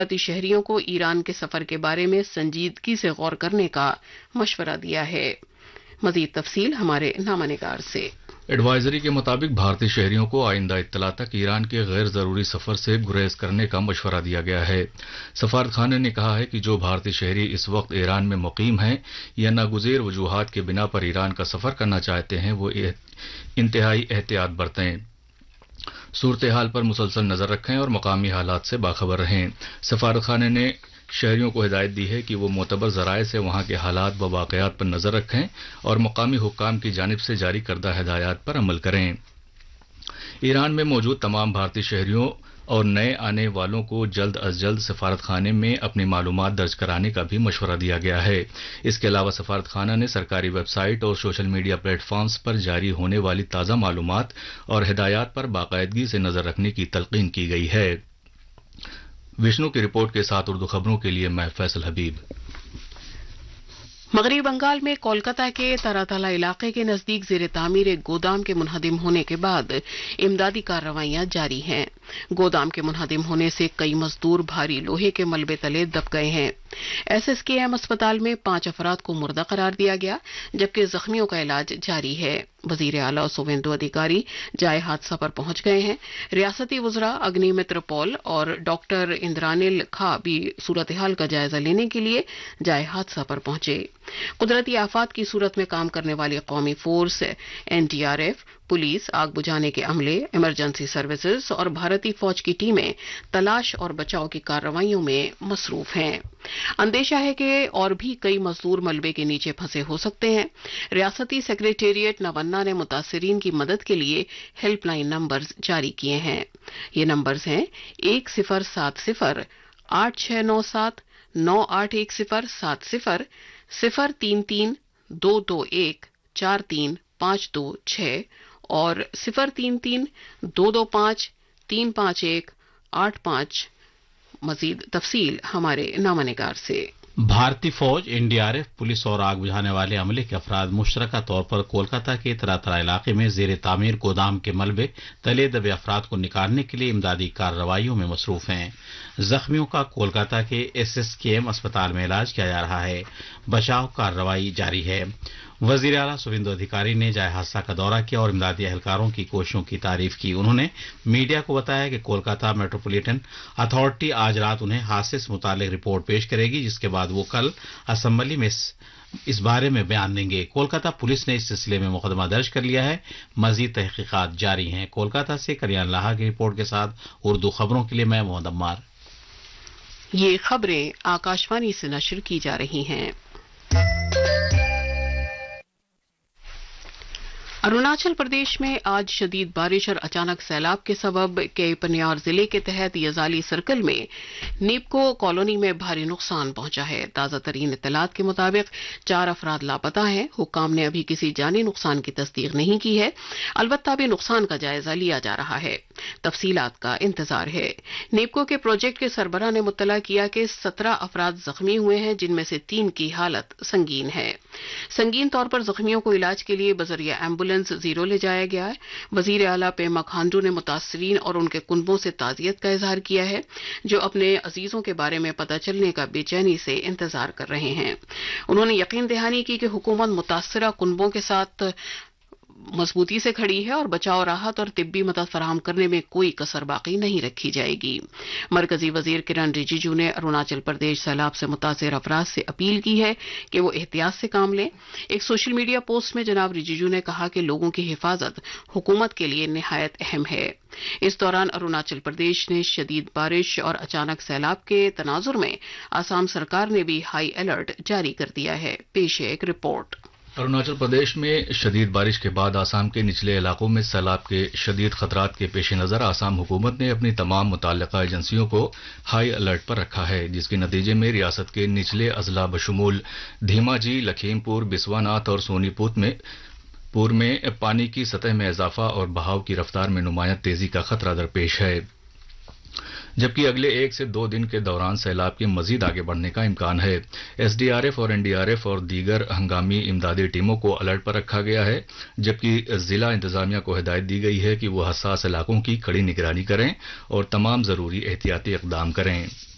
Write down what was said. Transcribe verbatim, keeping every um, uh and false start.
शहरियों को ईरान के सफर के बारे में संजीदगी से गौर करने का मशवरा दिया है। मजीद तफसील हमारे नामानिगार से। एडवाइजरी के मुताबिक भारतीय शहरियों को आइंदा इत्तला तक ईरान के गैर जरूरी सफर से गुरेज करने का मशवरा दिया गया है। सफारतखाने ने कहा है कि जो भारतीय शहरी इस वक्त ईरान में मुकीम हैं या नागुज़ेर वजूहात के बिना पर ईरान का सफर करना चाहते हैं वो इंतहाई एहतियात बरतें, सूरत हाल पर मुसलसल नजर रखें और मकामी हालात से बाखबर रहें। सफारतखाने ने शहरियों को हिदायत दी है कि वो मोतबर जराए से वहां के हालात व वाक़यात पर नजर रखें और मकामी हुक्काम की जानिब से जारी करदा हिदायत पर अमल करें। ईरान में मौजूद तमाम भारतीय शहरियों और नए आने वालों को जल्द अज जल्द सफारत खाने में अपनी मालूमात दर्ज कराने का भी मशवरा दिया गया है। इसके अलावा सफारत खाना ने सरकारी वेबसाइट और सोशल मीडिया प्लेटफॉर्म्स पर जारी होने वाली ताज़ा मालूमात और हिदायत पर बाकायदगी से नजर रखने की तलकीन की गई है। विष्णु की रिपोर्ट के साथ उर्दू खबरों के लिए मैं फैसल हबीब। मगरबी बंगाल में कोलकाता के तरातला इलाके के नजदीक जेर तामीर एक गोदाम के मुनहदिम होने के बाद इमदादी कार्रवाइयां जारी हैं। गोदाम के मुनहदिम होने से कई मजदूर भारी लोहे के मलबे तले दब गए हैं। एसएसकेएम अस्पताल में पांच अफराद को मुर्दा करार दिया गया, जबकि जख्मियों का इलाज जारी है। वजीर आला और सुवेंदु अधिकारी जाए हादसा पर पहुंच गए हैं। रियासती वज़रा अग्निमित्र पॉल और डॉक्टर इंद्रानिल खा भी सूरत हाल का जायजा लेने के लिए जाए हादसा पर पहुंचे। कुदरती आफात की सूरत में काम करने वाली कौमी फोर्स, एनडीआरएफ, पुलिस, आग बुझाने के अमले, इमरजेंसी सर्विसेज और भारतीय फौज की टीमें तलाश और बचाव की कार्रवाइयों में मसरूफ हैं। अंदेशा है कि और भी कई मजदूर मलबे के नीचे फंसे हो सकते हैं। रियासती सेक्रेटेरिएट नवन्ना ने मुतासिरीन की मदद के लिए हेल्पलाइन नंबर्स जारी किए हैं। ये नंबर्स हैं एक सिफर सात सिफर आठ छह नौ सात नौ आठ एक सिफर सात सिफर सिफर तीन तीन दो दो एक चार तीन पांच दो छह और सिफर तीन तीन दो दो पांच तीन पांच एक आठ पांच। मजीद तफसील हमारे नामानिगार से। भारतीय फौज, एनडीआरएफ, पुलिस और आग बुझाने वाले अमले के अफराद मुश्तरका तौर पर कोलकाता के तरातरा इलाके में जेर तामीर गोदाम के मलबे तले दबे अफराद को निकालने के लिए इमदादी कार्रवाइयों में मसरूफ हैं। जख्मियों का कोलकाता के एसएसकेएम अस्पताल में इलाज किया जा रहा है। बचाव कार्रवाई जारी है। वजीर आला सुवेंदु अधिकारी ने जाए हादसा का दौरा किया और इमदादी एहलकारों की कोशिशों की तारीफ की। उन्होंने मीडिया को बताया कि कोलकाता मेट्रोपॉलिटन अथॉरिटी आज रात उन्हें हादसे से मुतालिक रिपोर्ट पेश करेगी, जिसके बाद वो कल असेंबली में इस बारे में बयान देंगे। कोलकाता पुलिस ने इस सिलसिले में मुकदमा दर्ज कर लिया है। मजीद तहकीकात जारी हैं। कोलकाता से कल्याण लाहा की रिपोर्ट के साथ उर्दू खबरों के लिए मैं मोहम्मद अम्मार। ये खबरें आकाशवाणी से नशर की जा रही हैं। अरुणाचल प्रदेश में आज शदीद बारिश और अचानक सैलाब के सबब के पनियार जिले के तहत यजाली सर्कल में नीपको कॉलोनी में भारी नुकसान पहुंचा है। ताजा तरीन इत्तलात के मुताबिक चार अफराद लापता हैं। हुक्काम ने अभी किसी जानी नुकसान की तस्दीक नहीं की है, अलबत्ता भी नुकसान का जायजा लिया जा रहा है। तफसीलात का इंतजार है। नीपको के प्रोजेक्ट के सरबराह ने मुत्तला किया कि सत्रह अफराद जख्मी हुए हैं, जिनमें से तीन की हालत संगीन है। संगीन तौर पर जख्मियों को इलाज के लिए बजरिया एम्बुलेंस जीरो ले जाया गया है। वजीर आला पेमा खांडू ने मुतासरीन और उनके कुनबों से ताजियत का इजहार किया है, जो अपने अजीजों के बारे में पता चलने का बेचैनी से इंतजार कर रहे हैं। उन्होंने यकीन दहानी की कि हुकूमत मुतासरा कुनबों के साथ मजबूती से खड़ी है और बचाव, राहत और तिब्बी मदद फराहम करने में कोई कसर बाकी नहीं रखी जाएगी। मरकजी वजीर किरण रिजिजू ने अरुणाचल प्रदेश सैलाब से मुतासिर अफराद से अपील की है कि वो एहतियात से काम लें। एक सोशल मीडिया पोस्ट में जनाब रिजिजू ने कहा कि लोगों की हिफाजत हुकूमत के लिए निहायत अहम है। इस दौरान अरुणाचल प्रदेश ने शदीद बारिश और अचानक सैलाब के तनाजुर में आसाम सरकार ने भी हाई अलर्ट जारी कर दिया है। पेश है एक रिपोर्ट। अरुणाचल प्रदेश में शदीद बारिश के बाद आसाम के निचले इलाकों में सैलाब के शदीद खतरात के पेश नज़र आसाम हुकूमत ने अपनी तमाम मुतल्लिका एजेंसियों को हाई अलर्ट पर रखा है, जिसके नतीजे में रियासत के निचले अजला बशमूल धीमाजी, लखीमपुर, बिस्वानाथ और सोनीपत में पूर में पानी की सतह में इजाफा और बहाव की रफ्तार में नुमायां तेजी का खतरा दरपेश है, जबकि अगले एक से दो दिन के दौरान सैलाब के मजीद आगे बढ़ने का इम्कान है। एसडीआरएफ और एनडीआरएफ और दीगर हंगामी इमदादी टीमों को अलर्ट पर रखा गया है, जबकि जिला इंतजामिया को हिदायत दी गई है कि वो हसास इलाकों की कड़ी निगरानी करें और तमाम जरूरी एहतियाती इकदाम करें।